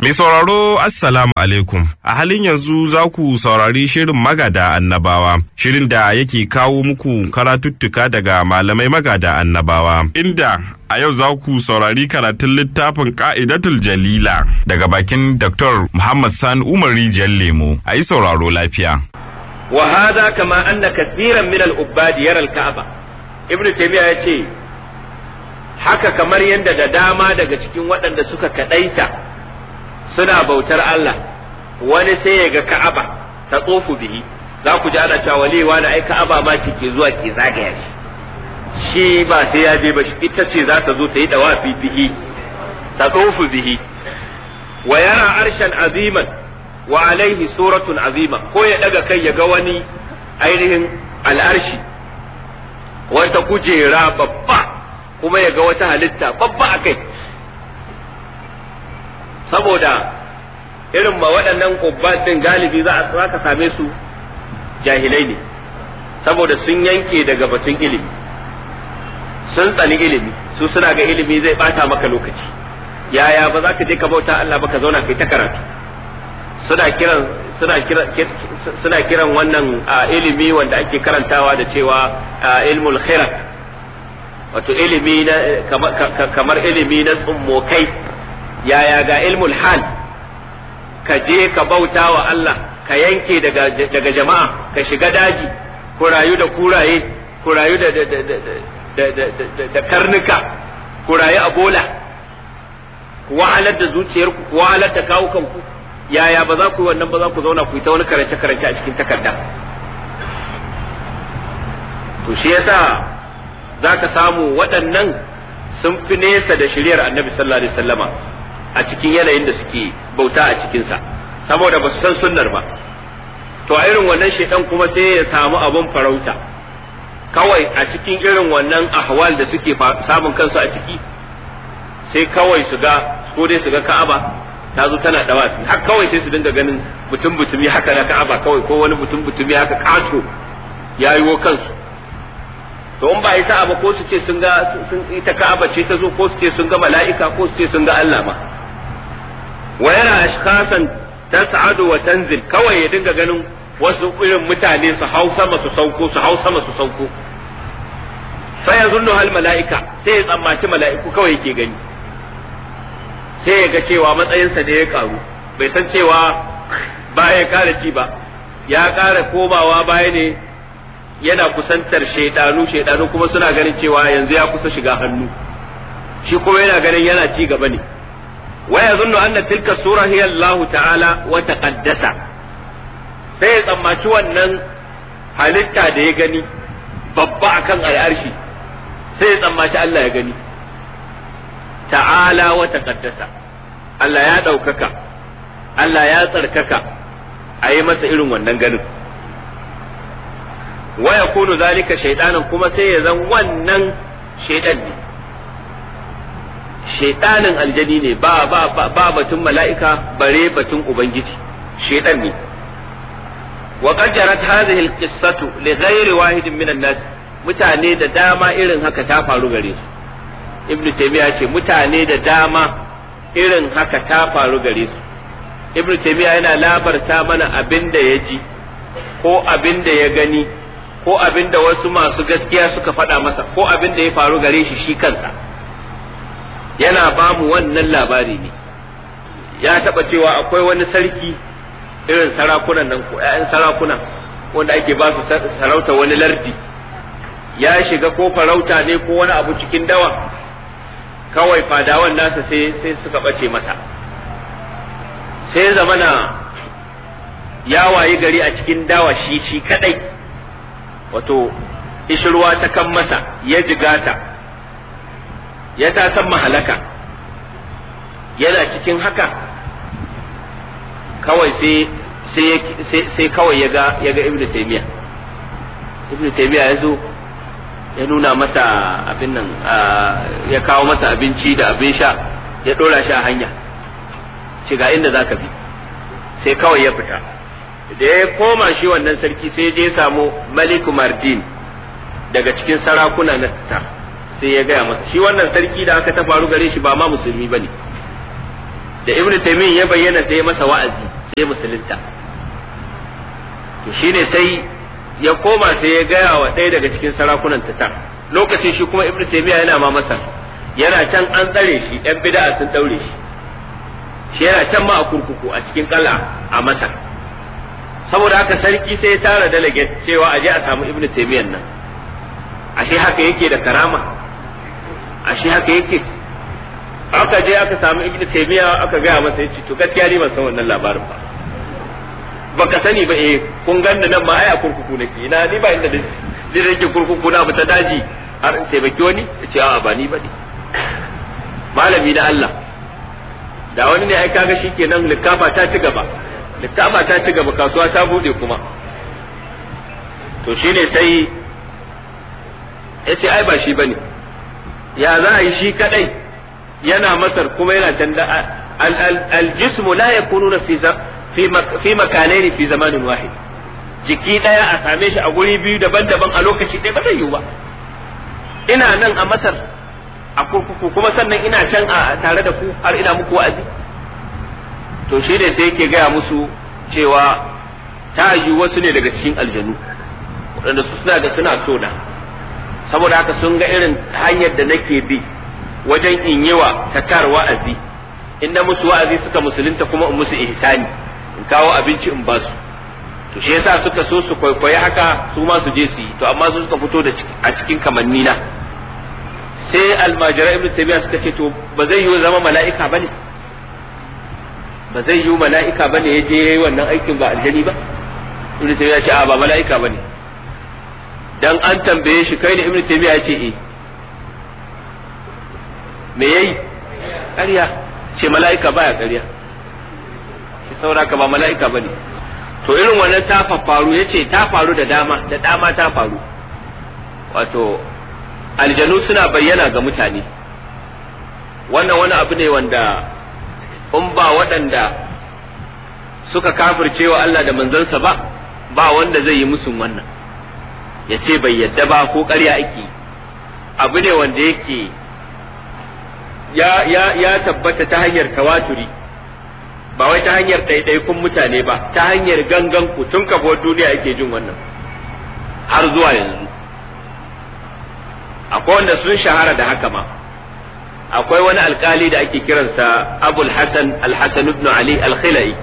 Mai sauraro Assalamu alaikum. A halin yanzu za ku saurari shirin magada annabawa, shirin da yake kawo muku karatuttuka daga malamai magada annabawa, inda a yau za ku saurari karatun littafin Ka'idatul Jalila daga bakin Dr. Muhammad Sani Umar Rijiyar Lemo. A yi sauraro lafiya. Wa hadha kama anna kathiran min al-ubbad yara al-Ka'aba. Ibn Taymiyyah yace haka kamar yadda da dama daga cikin waɗanda suka kadaita suna bautar Allah, wani sai ya ga Ka'aba ta tsofu bihi. Za ku ji ana cewa walewa na ai Ka'aba ma ce ke zuwa ke zagaya shi ba sai ya je ba, ita ce za ta zo ta yi dawafi bihi, ta tsofu bihi. Wa yara arshan aziman wa alaihi suratun azima, ko ya daga kai ya ga wani ainihin al'arshi, wata kujera babba, kuma ya ga wata halitta babba a kai. Saboda irin ma waɗannan ƙubbatin galibi za ka same su jahilai ne, saboda sun yanke daga batun ilimi, sun tsani ilimi, su suna ga ilimi zai bata maka lokaci. Yaya ba za ka je ka bauta Allah ba ka zauna kai ta karatu? Suna kiran wannan ilimi wanda ake karantawa da cewa ilmul khirat, wato ilimi na kamar ilimi na tsummokai. Yaya ga ilmul hal, ka je ka bauta wa Allah, ka yanke daga jama'a, ka shiga daji, ku rayu da kuraye, ku rayu da karnuka, ku rayu a bola, ku wahalar da zuciyarku, ku wahalar da kawukanku. Yaya ba za ku yi wannan ba, za ku zauna ku yi ta wani karance-karance a cikin takarda? To shi yasa za ka samu waɗannan sun fi nesa da shiriyar Annabi sallallahu alaihi wasallama a cikin yanayin da suke bauta a cikinsa, saboda ba su san sunnar ba. To a irin wannan shedan kuma sai ya samu abun farauta kawai a cikin irin wannan ahwal da suke samun kansu a ciki, sai kawai su ga ko dai su ga Ka'aba ta zo tana dawafi, har kawai sai su dinga ganin butumi haka na Ka'aba, kawai ko wani butumi haka kato ya yiwo kansu. To in ba yi sa'a ba, ko su ce sun ga ita Ka'aba ce ta zo, ko su ce sun ga mala'ika, ko su ce sun ga Allah ma. Wa yana ashkhasan tas'adu wa tanzil, kawai ya dinga ganin wasu irin mutane su hau sama su sauko, su hau sama su sauko. Sai ya zunnu hal mala'ika, sai ya tsammaci mala'iku kawai yake gani, sai ya ga cewa matsayinsa ne ya karu, bai san cewa ba ya kara ci ba, ya kara komawa baya ne, yana kusantar shaidanu kuma suna ganin cewa yanzu ya kusa shiga hannu, shi kuma yana ganin yana ci gaba ne. wa yazunnu anna tilka sura hiya Allah ta'ala wa taqaddasa, sai ya tsammaci wannan halitta da ya gani babba akan al'arshi, sai ya tsammaci Allah ya gani. Ta'ala wa taqaddasa, Allah ya ɗaukaka, Allah ya tsarkaka a yi masa irin wannan ganin. Wa yakunu zalika shaytanan, kuma sai ya zan wannan shaytan ne, shaytanin aljani ne, ba batun mala'ika bare batun ubangiji, shaytan ne. Wa qad jarat hadhihi alqissatu li ghairi wahidin minan nas, mutane da dama irin haka ta faru gare su. Ibn Taymiyyah ce mutane da dama irin haka ta faru gare su. Ibn Taymiyyah yana labarta mana abin da ya ji, ko abin da ya gani, ko abin da wasu masu gaskiya suka faɗa masa, ko abin da ya faru gare shi kansa. Yana ba mu wannan labari ne. Ya taɓa cewa akwai wani sarki irin sarakunan nan, ko ‘ya'yan sarakuna wanda ake ba su sarauta wani lardi, ya shiga ko farauta ne ko wani abu cikin dawa, kawai fadawan nasa sai suka ɓace masa, sai zamana ya wayi gari a cikin dawa shi kadai, wato ishirwa ta kan masa, ya jigata, ya ta san mahalaka. Yana cikin haka kawai sai kawai ya ga Ibn Taymiyyah. Ibn Taymiyyah ya zo ya nuna masa abin nan, ya kawo masa abinci da abin sha, ya dora shi a hanya, ce ga inda zaka bi. Sai kawai ya fita, da ya koma shi wannan sarki sai je samu Malik Mardin daga cikin sarakuna na sai ya gaya masa, shi wannan sarki da aka ta faru gare shi ba ma musulmi bane, da ibnu taymiyyah ya bayyana sai masa wa'azi sai musulunta. To shine sai ya koma sai ya gaya wa ɗaya daga cikin sarakunan Tatar. Lokacin shi kuma ibnu taymiyyah yana ma Masar, yana can an tsare shi, ɗan bid'a sun daure shi, shi yana can ma a kurkuku a cikin kala a Masar. Saboda haka sarki sai ya tara delegate cewa aje a samu ibnu taymiyyah nan. Ashe haka yake da karama, ashe haka yake. Aka je aka samu ibnu taymiyyah aka gaya masa, yace to gaskiya ni ban san wannan labarin ba. Baka sani ba, kun ganni nan ma ai a kurkuku nake, ina ni ba inda ni nake kurkuku na fita daji har in taimaki wani. Yace a'a ba ni bane, malami na Allah. Da wani ne ai kaga shikenan likafa ta ci gaba, likafa ta ci gaba, kasuwa ta bude kuma. To shine sai yace ai ba shi bane, ya za a yi shi kadai yana Masar kuma yana can da al-jismu la yakununa fi makanaini fi zamanin wahid. Jiki daya a same shi a guri biyu daban-daban a lokaci ɗaya ba zai yiwu ba. Ina nan a Masar a kurkuku kuma sannan ina can a tare da ku har ina muku wa'azi. To shi ne sai yake gaya musu cewa ta yi wasu ne daga cikin aljanu waɗanda su suna da suna so na, saboda haka sun ga irin hanyar da nake bi wajen in yi wa Tatar wa'azi, in na musu wa'azi suka musulunta kuma in musu ihsani, in kawo abinci in ba su. To shi yasa suka so su kwaikwayi haka su ma su je su yi, to amma su suka fito da a cikin kamanni na. Sai almajirai ibnu taymiya suka ce to ba zai yi zama mala'ika bane, ba zai yi mala'ika bane ya je yayi wannan aikin ba aljani ba. Ibnu taymiya ce a ba mala'ika bane. Dan an tambaye shi kai ne ibnu taymiya ya ce me yayi? ƙarya. Ce mala'ika baya ƙarya, ki sauraka ba mala'ika bane. To irin wannan ta faru, yace ta faru da dama ta faru. Wato aljanu suna bayyana ga mutane, wannan wani abu ne wanda in ba waɗanda suka kafirce wa Allah da manzansa ba wanda zai yi musun wannan, ya ce bai yadda ba ko ƙarya ake. Abu ne wanda yake ya tabbata ta hanyar tawaturi, ba wai ta hanyar ɗaiɗaikun mutane ba, ta hanyar gangan ku tun kafuwar duniya ake jin wannan har zuwa yanzu. Akwai wanda sun shahara da haka ma. Akwai wani alkali da ake kiransa Abul Hasan Al-Hasan ibn Ali Al-Khilai,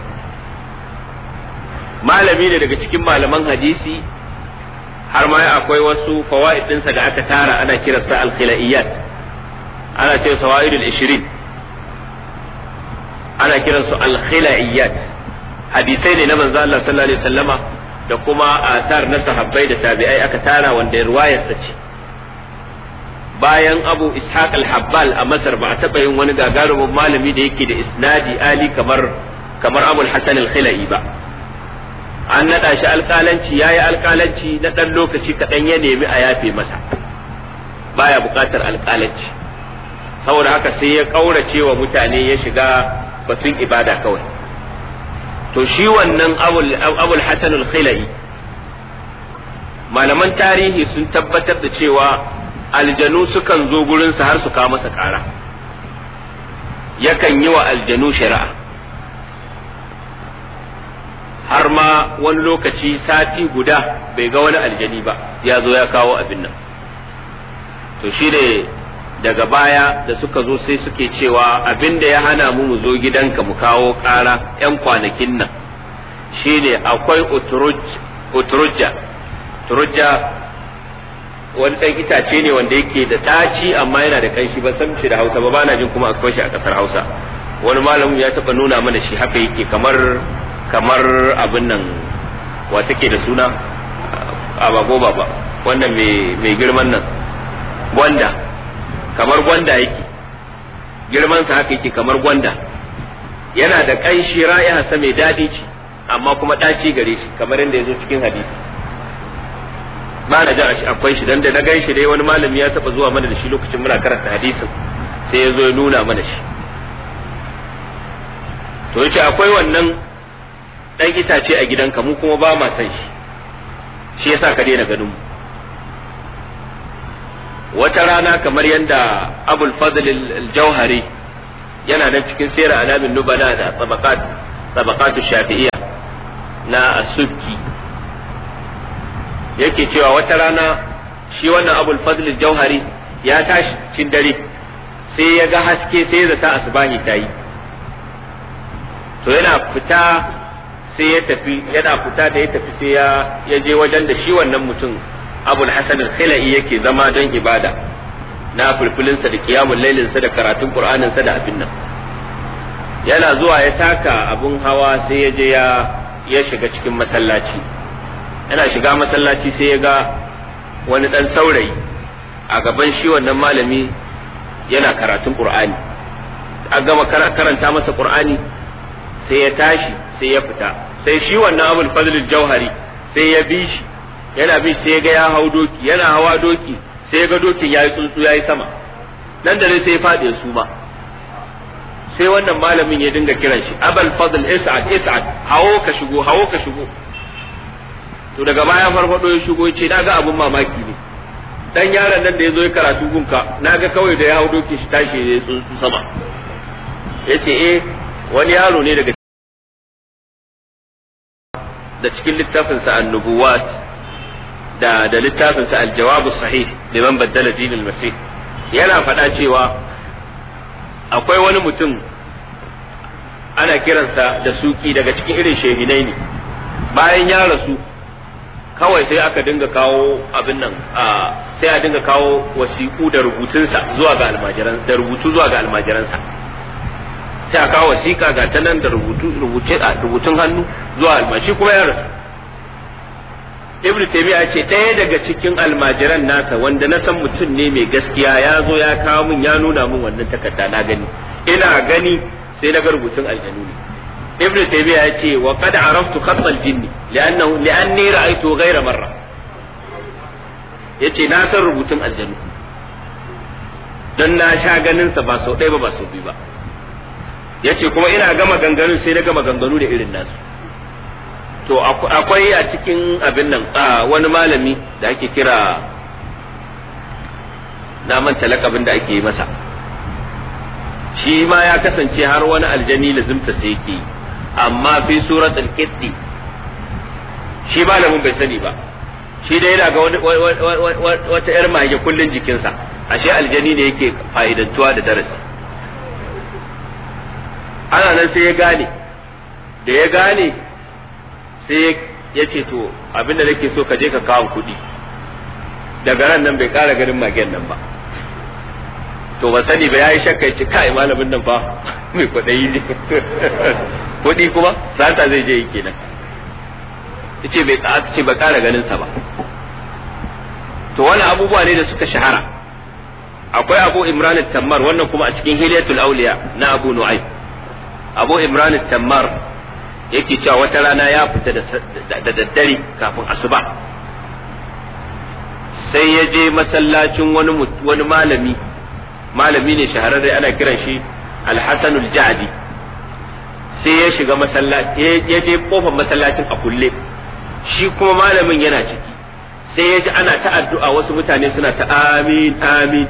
malami ne daga cikin malaman hadisi, har ma akwai wasu fawaid ɗinsa da aka tara ana kiransa Al-Khilaiyat, ana ce sawaidul 20, ana kiransu Al-Khilaiyat. Hadisai ne na manzo Allah sallallahu alaihi wasallama da kuma athar na sahabbai da tabi'ai aka tara wanda riwayarsa ce. Bayan Abu Ishaq al-Habbal a Masar ba a taɓa yin wani gagarumin malami da yake da isnadi ali kamar Abu Hasan al-Khilai ba. An naɗa shi alƙalanci, yayi alƙalanci na ɗan lokaci kaɗan ya nemi a yafe masa, baya buƙatar alƙalanci, saboda haka sai ya ƙaurace wa mutane ya shiga batun ibada kawai. To shi wannan Abu Hasan al-Khilai, malaman tarihi sun tabbatar da cewa aljanu sukan zo gurinsa har su kawo masa ƙara, yakan yi wa aljanu shari'a, har ma wani lokaci sati guda bai ga wani aljani ba ya zo ya kawo abin nan. To shi ne daga baya da suka zo sai suke cewa abin da ya hana mu zo gidanka mu kawo ƙara 'yan kwanakin nan shine akwai uturujja wani ɗan itace ne wanda yake da ɗaci amma yana da kanshi, ban san shi da Hausa ba na jin kuma akwai shi a ƙasar Hausa. Wani malamin ya taɓa nuna mana shi haka yake kamar abin nan wa take da suna a ba goba ba, wannan mai girman nan gwanda, kamar gwanda yake girmansa haka yake kamar gwanda, yana da kanshi ra'iha mai daɗi ce amma kuma ɗaci gare shi kamar yadda ya zo cikin hadisi. ba na jin akwai shi dan da na gan shi dai wani malami ya taba zuwa mana da shi lokacin muna karanta hadisin, sai ya zo ya nuna mana shi. To yace akwai wannan dan itace a gidanka, mu kuma ba ma san shi yasa ka daina ganin mu. Wata rana kamar yadda Abul Fadl al-Jauhari yana nan cikin sirr alamin nubala da tabaqatu shafi'iyya na as-subki yake cewa wata rana shi wannan abul fadl al-jauhari ya tashi cikin dare sai ya ga haske sai ya zata asbahi tayi to yana fita sai ya tafi yana fita da ya tafi sai ya je wajen da shi wannan mutum abul hasan al-khilai yake zama don ibada na fulfulinsa da qiyamul lailinsa da karatun qur'aninsa da abin nan yana zuwa ya taka abun hawa sai ya je ya shiga cikin masallaci yana shiga masallaci sai ya ga wani dan saurayi a gaban shi wannan malami yana karatun qur'ani an gama karanta masa qur'ani sai ya tashi sai ya fita sai shi wannan abul fadl al-jauhari sai ya bi shi yana bi sai ya ga ya hau doki yana hawa doki sai ya ga dokin yayi tsuntsu yayi sama nan da sai ya fadi su ba sai wannan malamin ya dinga kiran shi abul fadl is'ad hawo ka shigo to daga baya farfado ya shigo ya ce naga abun mamaki ne dan yaron nan da yazo ya karatu gunka naga kawai da ya hau doki shi tashi ya tsuntsu sama yace wani yaro ne daga da cikin littafinsa annubuwat da littafinsa aljawabu sahih liman baddala dinil masih yana faɗa cewa akwai wani mutum ana kiransa da suki daga cikin irin shehinai ne bayan ya rasu kawai sai aka dinga kawo abin nan sai a dinga kawo wasiƙu da rubutunsa zuwa ga almajiran da rubutu zuwa ga almajiransa sai a kawo wasiƙa ga ta nan da rubutun hannu zuwa almashi kuma ya rasu ibnu taymiya ce ɗaya daga cikin almajiran nasa wanda na san mutum ne mai gaskiya ya zo ya kawo min ya nuna min wannan takarda na gani ina gani sai na ga rubutun aljanu ne ibnu taymiya ya ce wa qad araftu khatt al-jinni li'anni ra'aytu ghayra marra yace na san rubutun aljanu dan na sha ganin sa ba sau ɗaya ba sau biyu ba yace kuma ina gama ganganun sai na gama ganganu da irin nasu to akwai a cikin abin nan wani malami da ake kira na manta lakabin da ake yi masa shi ma ya kasance har wani aljani lazimta sai yake amma fi suratul qiddi shi malamin bai sani ba shi dai yana ga wata yar mage kullun jikinsa ashe aljani ne yake fa'idantuwa da darasi ana nan sai ya gane da ya gane sai ya ce to abinda nake so ka je ka kawo kuɗi daga ran nan bai ƙara ganin magen nan ba to ban sani ba yayi shakka ya ce kai malamin nan fa mai kwaɗayi ne kuɗi kuma sata zai je yi kenan yace bai ƙara ganin sa ba to wani abubuwa ne da suka shahara akwai Abu Imran al-Tammar wannan kuma a cikin Hilyatul Awliya na Abu Nu'aym Abu Imran al-Tammar yake cewa wata rana ya fita da daddare kafin asuba sai ya je masallacin wani malami ne shahararre ana kiran shi Al-Hasan al-Ja'di sai ya shiga masallaci ya je kofar masallacin a kulle shi kuma malamin yana ciki sai ya ji ana ta addu'a wasu mutane suna ta amin amin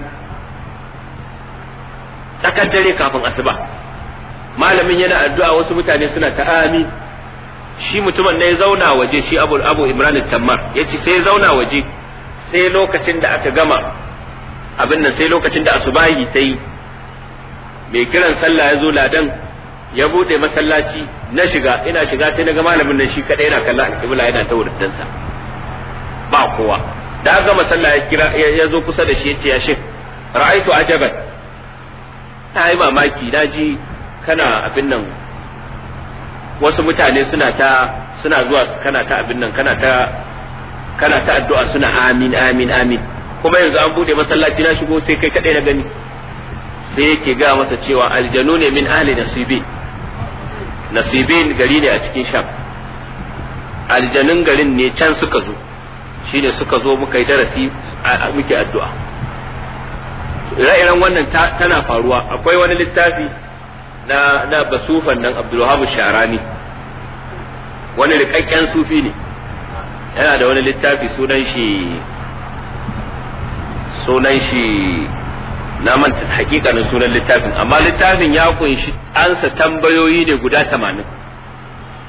tsakar dare kafin asuba malamin yana addu'a wasu mutane suna ta amin shi mutumin ne ya zauna waje shi Abu Imran al-Tammar yace sai ya zauna waje sai lokacin da aka gama abin nan sai lokacin da asubahi ta yi mai kiran sallah ya zo ladan ya bude masallaci na shiga ina shiga sai na ga malamin nan shi kadai yana kallon alƙibla yana ta wurdansa ba kowa da aka gama sallah ya kira ya zo kusa da shi yace ya shek ra'aitu ajaban ta yi mamaki na ji kana abin nan wasu mutane suna zuwa kana ta abin nan kana ta addu'a suna amin amin amin kuma yanzu an bude masallaci na shigo sai kai kadai na gani sai yake ga masa cewa aljanu ne min ahli nasibin gari ne a cikin sham aljanun garin ne can suka zo shine suka zo muka yi darasi muke addu'a ire-iren wannan tana faruwa akwai wani littafi na basufan nan Abdulwahab Sharani wani rikakken sufi ne yana da wani littafi sunan shi na manta hakikanin sunan littafin, amma littafin ya kunshi ansa tambayoyi ne guda 80